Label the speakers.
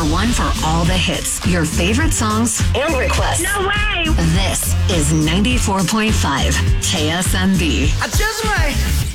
Speaker 1: one for all the hits, your favorite songs, and requests.
Speaker 2: No way!
Speaker 1: This is 94.5 KSMB.
Speaker 3: I just might